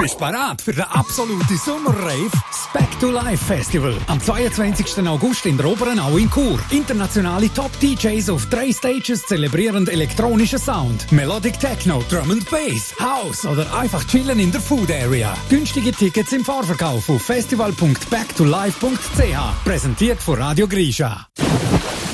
Bist parat für den absoluten Sommerrave? Back to Life Festival. Am 22. August in der Oberen in Chur. Internationale Top-DJs auf 3 Stages zelebrieren elektronischen Sound. Melodic Techno, Drum and Bass, House oder einfach chillen in der Food Area. Günstige Tickets im Vorverkauf auf festival.backtolife.ch. Präsentiert von Radio Grisha.